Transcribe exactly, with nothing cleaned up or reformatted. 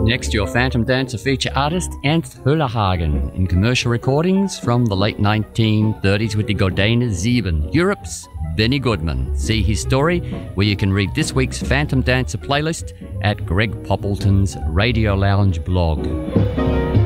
Next, your Phantom Dancer feature artist, Ernst Hüllerhagen, in commercial recordings from the late nineteen thirties with the Goldene Sieben, Europe's Benny Goodman. See his story, where you can read this week's Phantom Dancer playlist at Greg Poppleton's Radio Lounge blog.